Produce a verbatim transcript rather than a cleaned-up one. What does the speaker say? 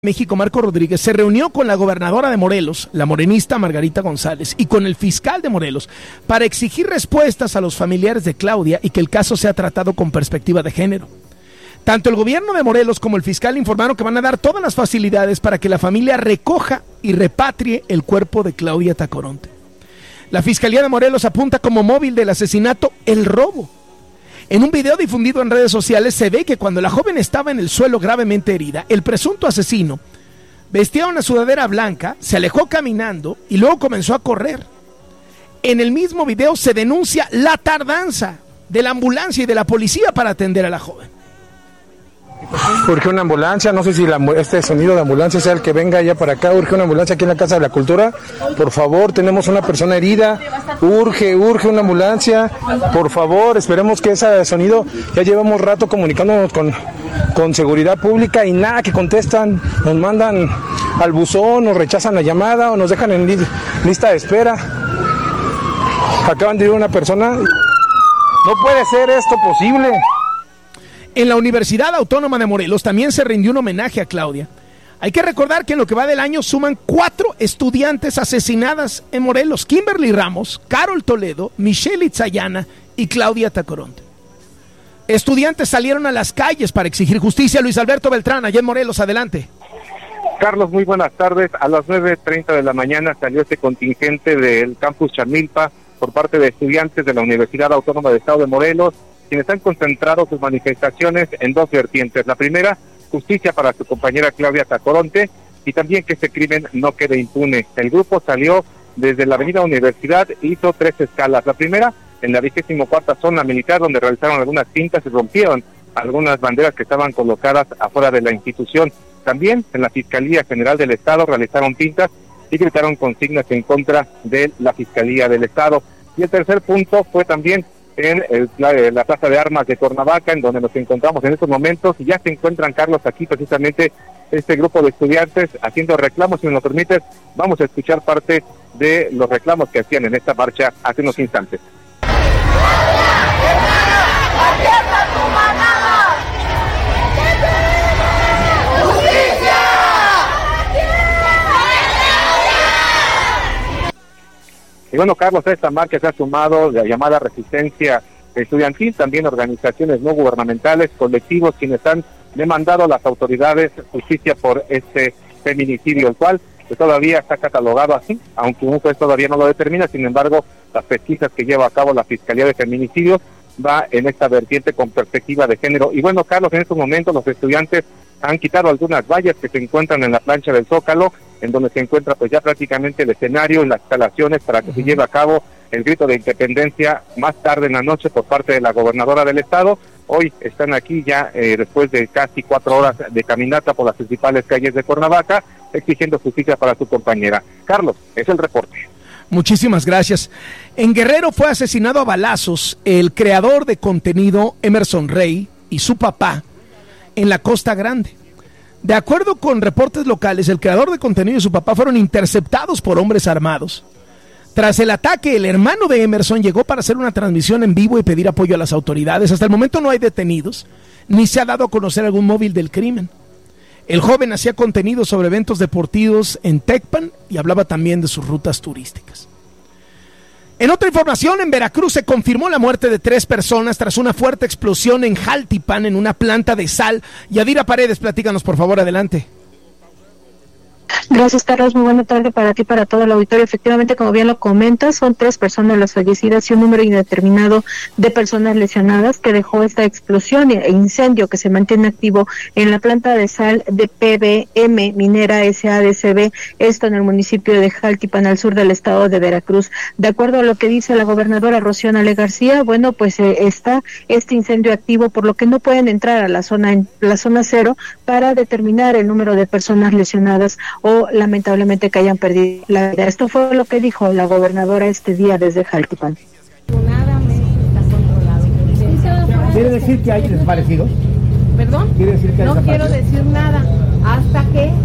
México, Marco Rodríguez, se reunió con la gobernadora de Morelos, la morenista Margarita González, y con el fiscal de Morelos para exigir respuestas a los familiares de Claudia y que el caso sea tratado con perspectiva de género. Tanto el gobierno de Morelos como el fiscal informaron que van a dar todas las facilidades para que la familia recoja y repatrie el cuerpo de Claudia Tacoronte. La Fiscalía de Morelos apunta como móvil del asesinato el robo. En un video difundido en redes sociales se ve que cuando la joven estaba en el suelo gravemente herida, el presunto asesino vestía una sudadera blanca, se alejó caminando y luego comenzó a correr. En el mismo video se denuncia la tardanza de la ambulancia y de la policía para atender a la joven. Urge una ambulancia, no sé si la, este sonido de ambulancia sea el que venga ya para acá. Urge una ambulancia aquí en la Casa de la Cultura. Por favor, tenemos una persona herida. Urge, urge una ambulancia. Por favor, esperemos que ese sonido, ya llevamos rato comunicándonos con, con seguridad pública y nada que contestan. Nos mandan al buzón, nos rechazan la llamada o nos dejan en li, lista de espera. Acaban de ir una persona. No puede ser esto posible. En la Universidad Autónoma de Morelos también se rindió un homenaje a Claudia. Hay que recordar que en lo que va del año suman cuatro estudiantes asesinadas en Morelos: Kimberly Ramos, Carol Toledo, Michelle Itzayana y Claudia Tacoronte. Estudiantes salieron a las calles para exigir justicia. Luis Alberto Beltrán, allá en Morelos, adelante. Carlos, muy buenas tardes. A las nueve treinta de la mañana salió este contingente del campus Chamilpa por parte de estudiantes de la Universidad Autónoma del Estado de Morelos, quienes han concentrado sus manifestaciones en dos vertientes. La primera, justicia para su compañera Claudia Tacoronte, y también que este crimen no quede impune. El grupo salió desde la avenida Universidad e hizo tres escalas. La primera, en la vigésima cuarta zona militar, donde realizaron algunas cintas y rompieron algunas banderas que estaban colocadas afuera de la institución. También en la Fiscalía General del Estado realizaron pintas y gritaron consignas en contra de la Fiscalía del Estado. Y el tercer punto fue también en el, la, la Plaza de Armas de Cuernavaca, en donde nos encontramos en estos momentos, y ya se encuentran, Carlos, aquí precisamente este grupo de estudiantes haciendo reclamos. Si me lo permites, vamos a escuchar parte de los reclamos que hacían en esta marcha hace unos instantes. Y bueno, Carlos, a esta marcha se ha sumado la llamada resistencia estudiantil, también organizaciones no gubernamentales, colectivos, quienes han demandado a las autoridades justicia por este feminicidio, el cual pues, todavía está catalogado así, aunque un juez todavía no lo determina. Sin embargo, las pesquisas que lleva a cabo la Fiscalía de Feminicidios va en esta vertiente con perspectiva de género. Y bueno, Carlos, en estos momentos los estudiantes han quitado algunas vallas que se encuentran en la plancha del Zócalo, en donde se encuentra pues ya prácticamente el escenario y las instalaciones para que uh-huh. se lleve a cabo el grito de independencia más tarde en la noche por parte de la gobernadora del estado. Hoy están aquí ya eh, después de casi cuatro horas de caminata por las principales calles de Cuernavaca, exigiendo justicia para su compañera. Carlos, es el reporte. Muchísimas gracias. En Guerrero fue asesinado a balazos el creador de contenido Emerson Rey y su papá en la Costa Grande. De acuerdo con reportes locales, el creador de contenido y su papá fueron interceptados por hombres armados. Tras el ataque, el hermano de Emerson llegó para hacer una transmisión en vivo y pedir apoyo a las autoridades. Hasta el momento no hay detenidos, ni se ha dado a conocer algún móvil del crimen. El joven hacía contenido sobre eventos deportivos en Tecpan y hablaba también de sus rutas turísticas. En otra información, en Veracruz se confirmó la muerte de tres personas tras una fuerte explosión en Jaltipan, en una planta de sal. Yadira Paredes, platícanos por favor, adelante. Gracias, Carlos. Muy buena tarde para ti y para todo el auditorio. Efectivamente, como bien lo comentas, son tres personas las fallecidas y un número indeterminado de personas lesionadas que dejó esta explosión e incendio que se mantiene activo en la planta de sal de P B M Minera S A D C B, esto en el municipio de Jaltipan, al sur del estado de Veracruz. De acuerdo a lo que dice la gobernadora Rocío Nale García, bueno, pues eh, está este incendio activo, por lo que no pueden entrar a la zona, en la zona cero para determinar el número de personas lesionadas o lamentablemente que hayan perdido la vida. Esto fue lo que dijo la gobernadora este día desde Jaltipan. ¿Quiere decir que hay desaparecidos? ¿Perdón? ¿Quiere decir que hay no quiero decir nada hasta que